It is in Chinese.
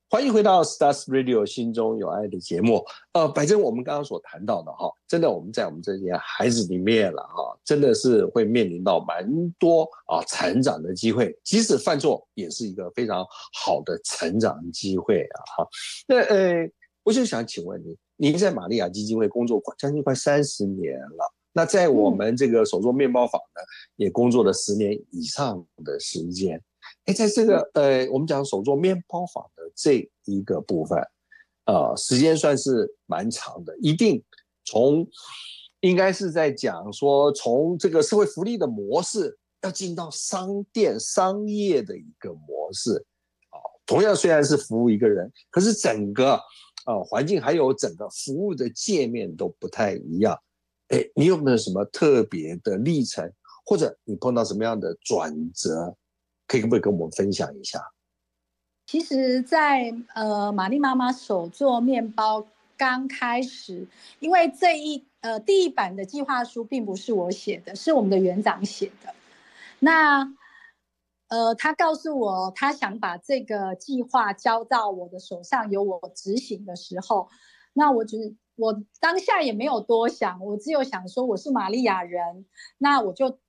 欢迎回到 Stars Radio 心中有爱的节目。反正我们刚刚所谈到的哈，真的我们在我们这些孩子里面了哈，真的是会面临到蛮多成长的机会，即使犯错也是一个非常好的成长机会啊哈。那我就想请问你，您在玛利亚基金会工作将近快30年了。那在我们这个手作面包坊呢，也工作了10年以上的时间。在这个我们讲手作面包坊的这一个部分，时间算是蛮长的，一定应该是在讲说从这个社会福利的模式要进到商店商业的一个模式。同样虽然是服务一个人，可是整个环境还有整个服务的界面都不太一样。你有没有什么特别的历程，或者你碰到什么样的转折，可不可以跟我们分享一下？ 其实在玛丽妈妈手做面包刚开始，因为第一版的计划书并不是我写的，是我们的园长写的。那他告诉我他想把这个计划交到我的手上，由我执行的时候，那我当下也没有多想，我只有想说我是玛利亚人，那我就